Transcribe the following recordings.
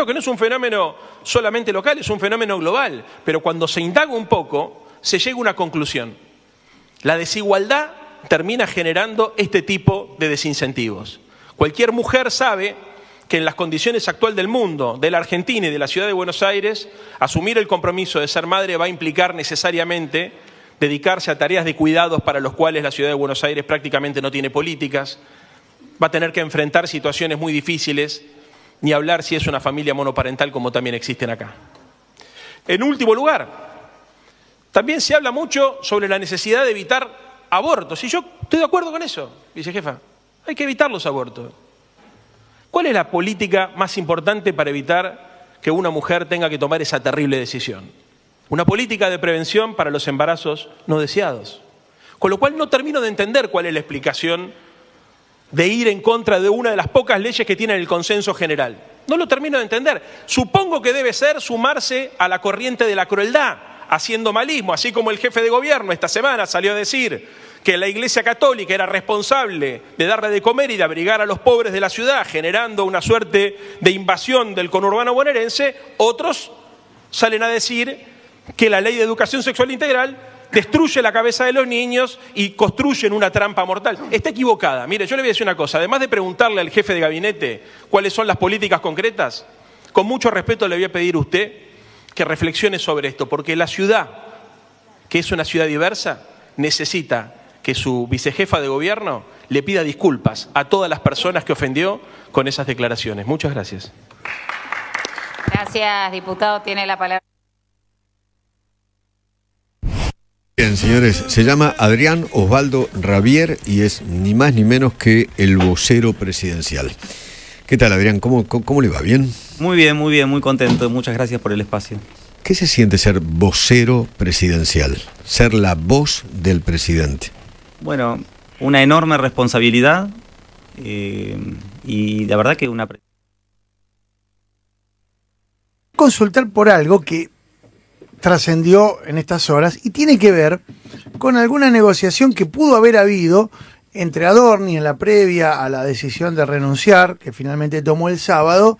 supuesto que no es un fenómeno solamente local, es un fenómeno global, pero cuando se indaga un poco, se llega a una conclusión. La desigualdad termina generando este tipo de desincentivos. Cualquier mujer sabe que en las condiciones actuales del mundo, de la Argentina y de la ciudad de Buenos Aires, asumir el compromiso de ser madre va a implicar necesariamente dedicarse a tareas de cuidados para los cuales la ciudad de Buenos Aires prácticamente no tiene políticas, va a tener que enfrentar situaciones muy difíciles, ni hablar si es una familia monoparental como también existen acá. En último lugar, también se habla mucho sobre la necesidad de evitar abortos, y yo estoy de acuerdo con eso, vicejefa, hay que evitar los abortos. ¿Cuál es la política más importante para evitar que una mujer tenga que tomar esa terrible decisión? Una política de prevención para los embarazos no deseados. Con lo cual no termino de entender cuál es la explicación de ir en contra de una de las pocas leyes que tienen el consenso general. No lo termino de entender. Supongo que debe ser sumarse a la corriente de la crueldad, haciendo malismo, así como el jefe de gobierno esta semana salió a decir que la Iglesia Católica era responsable de darle de comer y de abrigar a los pobres de la ciudad, generando una suerte de invasión del conurbano bonaerense. Otros salen a decir que la ley de educación sexual integral destruye la cabeza de los niños y construyen una trampa mortal. Está equivocada. Mire, yo le voy a decir una cosa. Además de preguntarle al jefe de gabinete cuáles son las políticas concretas, con mucho respeto le voy a pedir a usted que reflexione sobre esto, porque la ciudad, que es una ciudad diversa, necesita que su vicejefa de gobierno le pida disculpas a todas las personas que ofendió con esas declaraciones. Muchas gracias. Gracias, diputado. Tiene la palabra. Bien, señores, se llama Adrián Osvaldo Ravier y es ni más ni menos que el vocero presidencial. ¿Qué tal, Adrián? ¿Cómo le va? ¿Bien? Muy bien, muy contento. Muchas gracias por el espacio. ¿Qué se siente ser vocero presidencial? Ser la voz del presidente. Bueno, una enorme responsabilidad y la verdad que una... Consultar por algo que trascendió en estas horas y tiene que ver con alguna negociación que pudo haber habido entre Adorni en la previa a la decisión de renunciar, que finalmente tomó el sábado,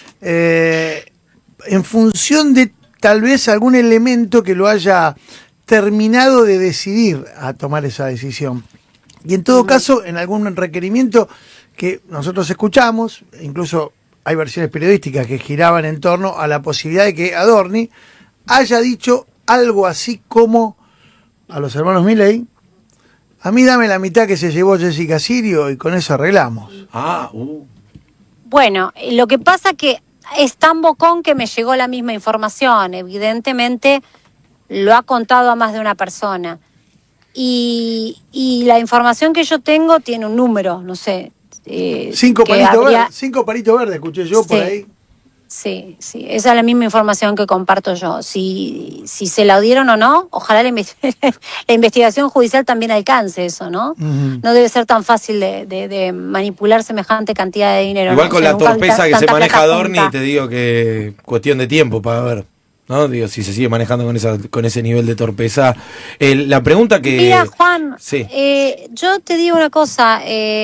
en función de tal vez algún elemento que lo haya terminado de decidir a tomar esa decisión. Y en todo caso, en algún requerimiento que nosotros escuchamos, incluso hay versiones periodísticas que giraban en torno a la posibilidad de que Adorni haya dicho algo así como a los hermanos Milei: a mí dame la mitad que se llevó Jessica Sirio y con eso arreglamos. Bueno, lo que pasa que es tan bocón que me llegó la misma información. Evidentemente lo ha contado a más de una persona. Y la información que yo tengo tiene un número, no sé. 5 palitos verdes, escuché yo por ahí. Sí, esa es la misma información que comparto yo. Si se la dieron o no, ojalá la investigación judicial también alcance eso, ¿no? No debe ser tan fácil de manipular semejante cantidad de dinero. Igual ¿no? con O sea, la torpeza que se maneja Adorni, junta. te digo que cuestión de tiempo para ver, ¿no? Digo, si se sigue manejando con ese nivel de torpeza. La pregunta que... Mira, Juan, sí. Yo te digo una cosa,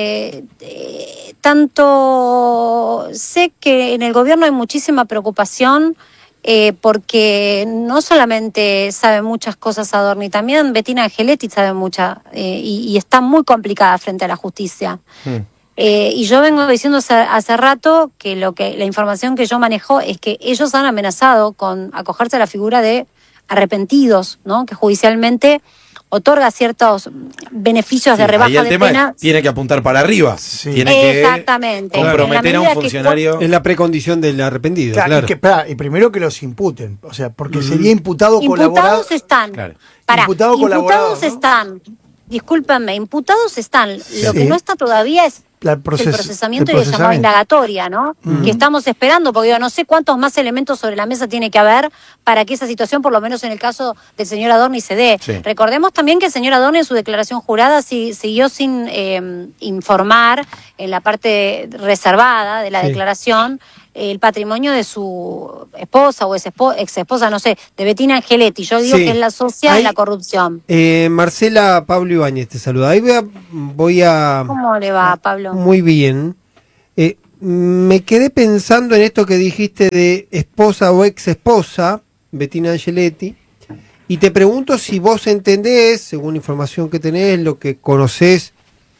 tanto sé que en el gobierno hay muchísima preocupación porque no solamente sabe muchas cosas Adorni, también Bettina Angeletti sabe muchas y está muy complicada frente a la justicia. Y yo vengo diciendo hace rato que la información que yo manejo es que ellos han amenazado con acogerse a la figura de arrepentidos, ¿no? Que judicialmente otorga ciertos beneficios de rebaja de pena. Tiene que apuntar para arriba. Sí. Tiene Exactamente. que comprometer a un funcionario. Es la precondición del arrepentido. Claro. Y primero que los imputen, o sea, porque sería imputado colaborador. Imputados están. Claro. Imputados están. Discúlpenme, imputados están. Lo que no está todavía es el procesamiento y el llamado indagatoria, ¿no? Que estamos esperando, porque yo no sé cuántos más elementos sobre la mesa tiene que haber para que esa situación, por lo menos en el caso del señor Adorni, se dé. Sí. Recordemos también que el señor Adorni en su declaración jurada siguió sin informar en la parte reservada de la declaración el patrimonio de su esposa o ex esposa, no sé, de Bettina Angeletti. Yo digo que es la socia de la corrupción. Marcela, Pablo Ibáñez te saluda. Ahí voy a... ¿Cómo le va, Pablo? Muy bien. me quedé pensando en esto que dijiste de esposa o ex esposa, Bettina Angeletti, y te pregunto si vos entendés, según información que tenés, lo que conocés,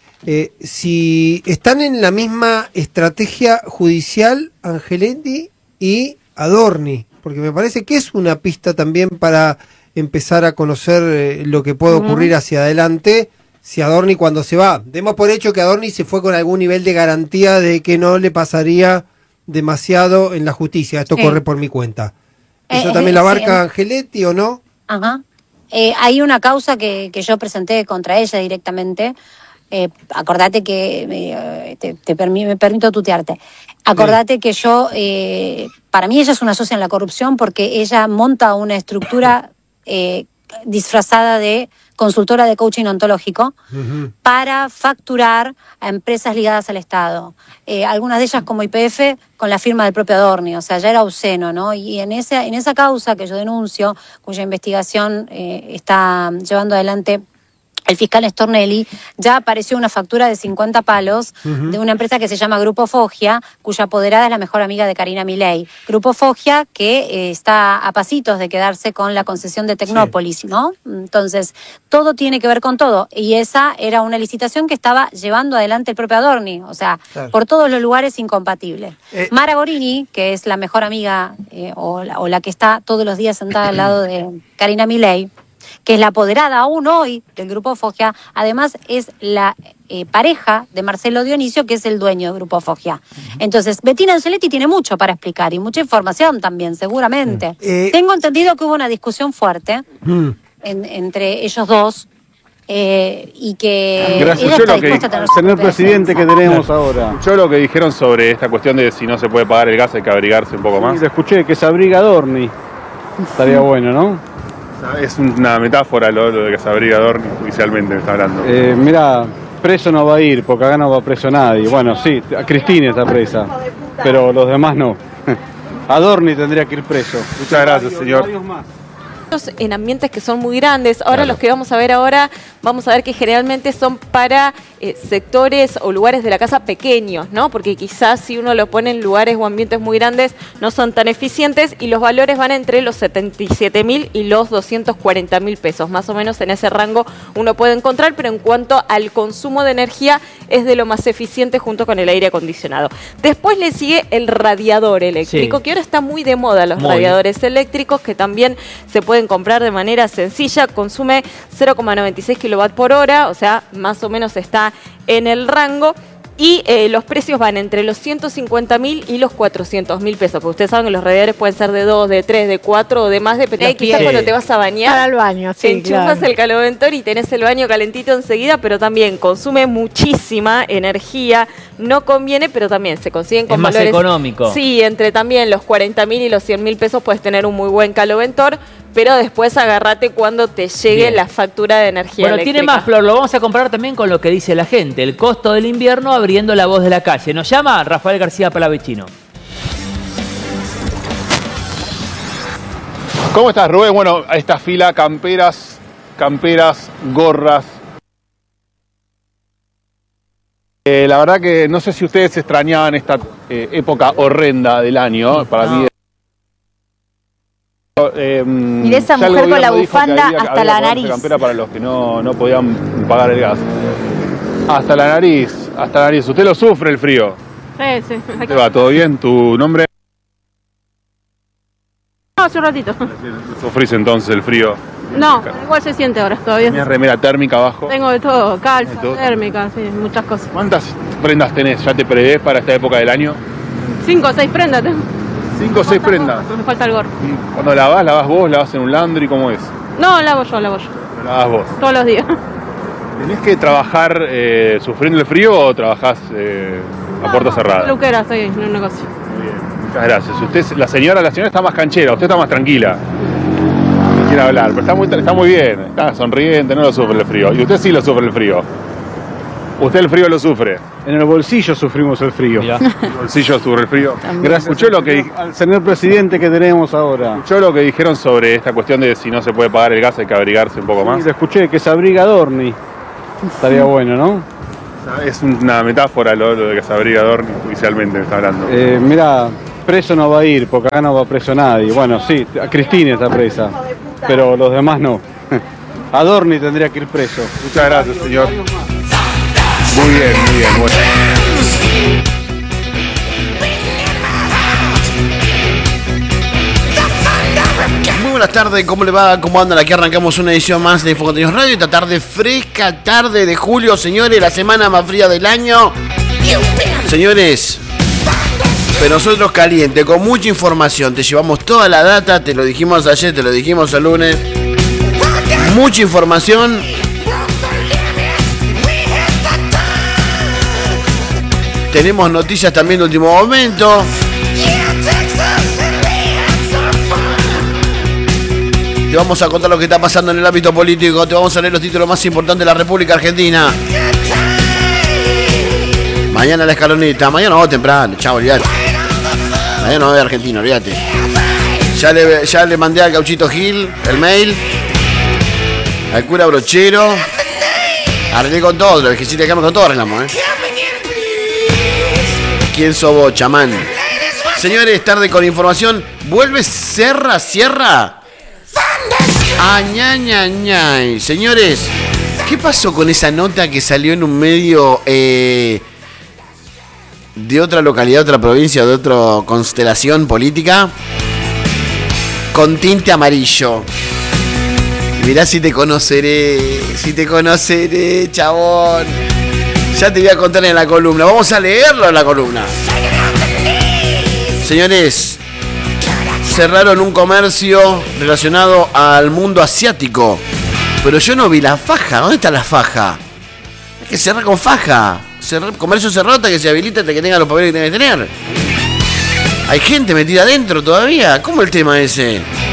si están en la misma estrategia judicial Angeletti y Adorni, porque me parece que es una pista también para empezar a conocer lo que puede ocurrir hacia adelante. Si Adorni cuando se va, demos por hecho que Adorni se fue con algún nivel de garantía de que no le pasaría demasiado en la justicia, esto corre por mi cuenta. ¿Eso también la abarca Angeletti o no? Ajá. Hay una causa que yo presenté contra ella directamente. Acordate que me permito tutearte. Acordate que yo, para mí ella es una socia en la corrupción porque ella monta una estructura disfrazada de consultora de coaching ontológico para facturar a empresas ligadas al Estado. Algunas de ellas como YPF con la firma del propio Adorni, o sea, ya era obsceno, ¿no? Y en esa causa que yo denuncio, cuya investigación está llevando adelante el fiscal Stornelli, ya apareció una factura de 50 palos de una empresa que se llama Grupo Foggia, cuya apoderada es la mejor amiga de Karina Milei. Grupo Foggia que está a pasitos de quedarse con la concesión de Tecnópolis, ¿no? Entonces, todo tiene que ver con todo. Y esa era una licitación que estaba llevando adelante el propio Adorni, o sea, por todos los lugares incompatibles. Mara Gorini, que es la mejor amiga o la que está todos los días sentada al lado de Karina Milei, que es la apoderada aún hoy del Grupo Foggia, además es la pareja de Marcelo Dionisio, que es el dueño del Grupo Foggia. Entonces, Bettina Angeletti tiene mucho para explicar y mucha información también, seguramente. Tengo entendido que hubo una discusión fuerte entre ellos dos y que gracias. ella está dispuesta a tener su señor propia presidente defensa. que tenemos ahora. Escuchó lo que dijeron sobre esta cuestión de si no se puede pagar el gas hay que abrigarse un poco más. Sí, lo escuché, que se abriga Adorni. Estaría bueno, ¿no? Es una metáfora lo de que se abriga Adorni judicialmente, me está hablando. Mira, preso no va a ir, porque acá no va preso nadie. Bueno, sí, Cristina está presa, pero los demás no. Adorni tendría que ir preso. Muchas gracias, señor. En ambientes que son muy grandes. Ahora los que vamos a ver ahora, vamos a ver que generalmente son para sectores o lugares de la casa pequeños, ¿no? Porque quizás si uno lo pone en lugares o ambientes muy grandes no son tan eficientes y los valores van entre los 77.000 y los 240.000 pesos. Más o menos en ese rango uno puede encontrar, pero en cuanto al consumo de energía es de lo más eficiente junto con el aire acondicionado. Después le sigue el radiador eléctrico, que ahora está muy de moda los radiadores eléctricos, que también se pueden comprar de manera sencilla, consume 0,96 kilowatt por hora, o sea, más o menos está en el rango. Y los precios van entre los 150.000 y los 400.000 pesos. Porque ustedes saben que los radiadores pueden ser de 2, de 3, de 4 o de más, dependiendo. Quizás cuando te vas a bañar, para el baño, sí, enchufas el caloventor y tenés el baño calentito enseguida, pero también consume muchísima energía. No conviene, pero también se consiguen con valores. Es más económico. Sí, entre también los 40.000 y los 100.000 pesos puedes tener un muy buen caloventor. Pero después agárrate cuando te llegue la factura de energía eléctrica. Tiene más, Flor, lo vamos a comparar también con lo que dice la gente. El costo del invierno abriendo la voz de la calle. Nos llama Rafael García Palavecino. ¿Cómo estás, Rubén? Bueno, a esta fila, camperas, gorras. La verdad que no sé si ustedes extrañaban esta época horrenda del año. Para mí Mirá esa mujer con la bufanda hasta la nariz. Campera para los que no podían pagar el gas. Hasta la nariz. ¿Usted lo sufre el frío? Sí. ¿Te va todo bien? ¿Tu nombre? No, hace un ratito. ¿Sufrís entonces el frío? No, igual se siente ahora todavía. ¿Tienes remera térmica abajo? Tengo de todo, calza, térmica, sí, muchas cosas. ¿Cuántas prendas tenés? ¿Ya te prevés para esta época del año? 5 o 6 prendas tengo. 5 o 6 prendas. Me falta el gorro. Cuando lavas vos, lavas en un laundry, ¿cómo es? No, lavo yo. Lo lavas vos. Todos los días. ¿Tenés que trabajar sufriendo el frío o trabajás a puerta cerrada? Peluquera, estoy en un negocio. Muy bien, muchas gracias. La señora está más canchera, usted está más tranquila. No quiere hablar, pero está muy bien, está sonriente, no lo sufre el frío. Y usted sí lo sufre el frío. ¿Usted el frío lo sufre? En el bolsillo sufrimos el frío. ¿En el bolsillo sufre el frío? Gracias. ¿Escuchó lo que al señor presidente que tenemos ahora? ¿Escuchó lo que dijeron sobre esta cuestión de si no se puede pagar el gas hay que abrigarse un poco más? Sí, lo escuché, que se abriga Adorni. Estaría bueno, ¿no? Es una metáfora lo de que se abriga Adorni, judicialmente me está hablando. Mira, preso no va a ir, porque acá no va preso nadie. Bueno, sí, Cristina está presa, pero los demás no. Adorni tendría que ir preso. Muchas gracias, señor. Muy bien, bueno. Muy buenas tardes, ¿cómo le va? ¿Cómo andan? Aquí arrancamos una edición más de Infocontenidos Radio. Esta tarde fresca, tarde de julio, señores, la semana más fría del año. Señores, pero nosotros caliente, con mucha información. Te llevamos toda la data, te lo dijimos ayer, te lo dijimos el lunes. Mucha información. Tenemos noticias también de último momento. Te vamos a contar lo que está pasando en el ámbito político. Te vamos a leer los títulos más importantes de la República Argentina. Mañana la escaloneta. Mañana no, temprano. Chao, olvídate. Mañana no voy a Argentina, olvídate. Ya le mandé al Gauchito Gil el mail. Al cura Brochero. Arreglé con todo. Lo que sí te quedamos con todo arreglamos, ¿Quién sos vos, chamán? Señores, tarde con información. Vuelve Sierra. Añañañay. Señores, ¿qué pasó con esa nota que salió en un medio de otra localidad, otra provincia, de otra constelación política? Con tinte amarillo. Mirá si te conoceré, chabón. Ya te voy a contar en la columna. Vamos a leerlo en la columna. Señores, cerraron un comercio relacionado al mundo asiático. Pero yo no vi la faja. ¿Dónde está la faja? Hay que cerrar con faja. Comercio cerrado hasta que se habilite, hasta que tenga los papeles que tenga que tener. Hay gente metida adentro todavía. ¿Cómo el tema ese?